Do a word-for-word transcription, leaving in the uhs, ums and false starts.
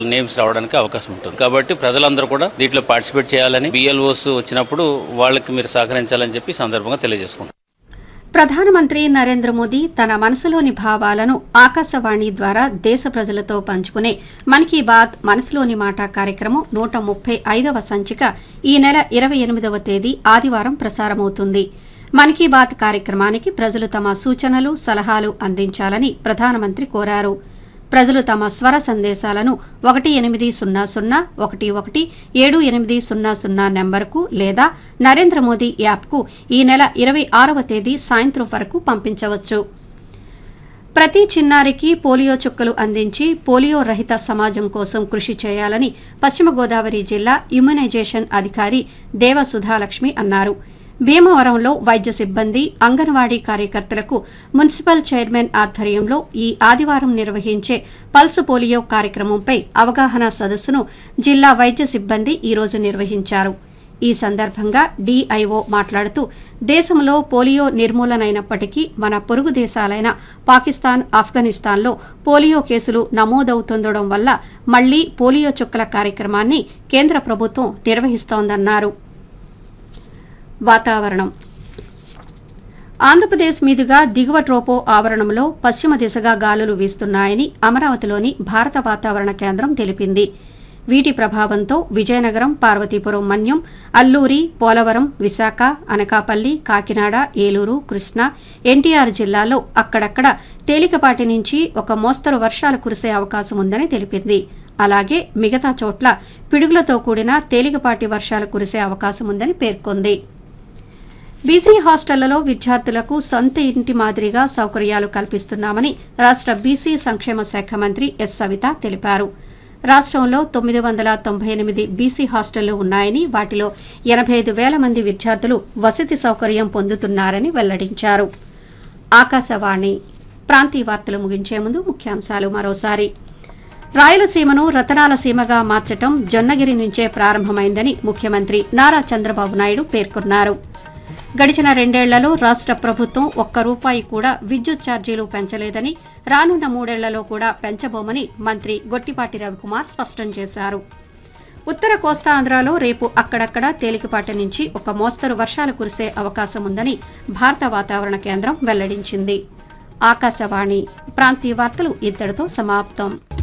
Names రావడానికి అవకాశం ఉంటుంది. కాబట్టి ప్రజలందరూ కూడా దీంట్లో పార్టిసిపేట్ చేయాలని, బిఎల్ఓస్ వచ్చినప్పుడు వాళ్ళకి మీరు సహకరించాలని చెప్పి సందర్భంగా తెలియజేసుకుంటాం. ప్రధానమంత్రి నరేంద్ర మోదీ తన మనసులోని భావాలను ఆకాశవాణి ద్వారా దేశ ప్రజలతో పంచుకునే మన్ కీ బాత్ మనసులోని మాట కార్యక్రమం నూట ముప్పై ఐదవ సంచిక ఈ నెల ఇరవై ఎనిమిదవ తేదీ ఆదివారం ప్రసారమవుతుంది. మన్ కీ బాత్ కార్యక్రమానికి ప్రజలు తమ సూచనలు, సలహాలు అందించాలని ప్రధానమంత్రి కోరారు. ప్రజలు తమ స్వర సందేశాలను ఒకటి ఎనిమిది సున్నా సున్నా ఒకటి ఒకటి ఏడు ఎనిమిది సున్నా సున్నా నెంబర్కు లేదా నరేంద్ర మోదీ యాప్కు ఈ నెల ఇరవై ఆరవ తేదీ సాయంత్రం వరకు పంపించవచ్చు. ప్రతి చిన్నారికి పోలియో చుక్కలు అందించి పోలియో రహిత సమాజం కోసం కృషి చేయాలని పశ్చిమ గోదావరి జిల్లా ఇమ్యునైజేషన్ అధికారి దేవ సుధాలక్ష్మి అన్నారు. భీమవరంలో వైద్య సిబ్బంది, అంగన్వాడీ కార్యకర్తలకు మున్సిపల్ చైర్మన్ ఆధ్వర్యంలో ఈ ఆదివారం నిర్వహించే పల్స్ పోలియో కార్యక్రమంపై అవగాహన సదస్సును జిల్లా వైద్య సిబ్బంది ఈరోజు నిర్వహించారు. ఈ సందర్భంగా డీఐఓ మాట్లాడుతూ దేశంలో పోలియో నిర్మూలనైనప్పటికీ మన పొరుగు దేశాలైన పాకిస్తాన్, ఆఫ్ఘనిస్తాన్లో పోలియో కేసులు నమోదవుతుండడం వల్ల మళ్లీ పోలియో చుక్కల కార్యక్రమాన్ని కేంద్ర ప్రభుత్వం నిర్వహిస్తోందన్నారు. వాతావరణం. ఆంధ్రప్రదేశ్ మీదుగా దిగువ ట్రోపో ఆవరణంలో పశ్చిమ దిశగా గాలులు వీస్తున్నాయని అమరావతిలోని భారత వాతావరణ కేంద్రం తెలిపింది. వీటి ప్రభావంతో విజయనగరం, పార్వతీపురం మన్యం, అల్లూరి, పోలవరం, విశాఖ, అనకాపల్లి, కాకినాడ, ఏలూరు, కృష్ణా, ఎన్టీఆర్ జిల్లాల్లో అక్కడక్కడ తేలికపాటి నుంచి ఒక మోస్తరు వర్షాలు కురిసే అవకాశం ఉందని తెలిపింది. అలాగే మిగతా చోట్ల పిడుగులతో కూడిన తేలికపాటి వర్షాలు కురిసే అవకాశం ఉందని పేర్కొంది. బీసీ హాస్టళ్లలో విద్యార్థులకు సొంత ఇంటి మాదిరిగా సౌకర్యాలు కల్పిస్తున్నామని రాష్ట బీసీ సంక్షేమ శాఖ మంత్రి ఎస్ సవిత తెలిపారు. రాష్ట్రంలో తొమ్మిది వందల తొంభై ఎనిమిది బీసీ హాస్టళ్లు ఉన్నాయని, వాటిలో ఎనభై ఐదు వేల మంది విద్యార్థులు వసతి సౌకర్యం పొందుతున్నారని వెల్లడించారు. ఆకాశవాణి ప్రాంతీయ వార్తలు ముగించే ముందు ముఖ్యాంశాలు మరోసారి. రాయలసీమను రతనాల సీమగా మార్చడం జొన్నగిరి నుంచే ప్రారంభమైందని ముఖ్యమంత్రి నారా చంద్రబాబు నాయుడు పేర్కొన్నారు. గడిచిన రెండేళ్లలో రాష్ట ప్రభుత్వం ఒక్క రూపాయి కూడా విద్యుత్ ఛార్జీలు పెంచలేదని, రానున్న మూడేళ్లలో కూడా పెంచబోమని మంత్రి గొట్టిపాటి రవికుమార్ స్పష్టం చేశారు. ఉత్తర కోస్తాంధ్రలో రేపు అక్కడక్కడ తేలికపాటి నుంచి ఒక మోస్తరు వర్షాలు కురిసే అవకాశం ఉందని భారత వాతావరణ కేంద్రం వెల్లడించింది. ఆకాశవాణి ప్రాంతీయ వార్తలు ఇంతటితో సమాప్తం.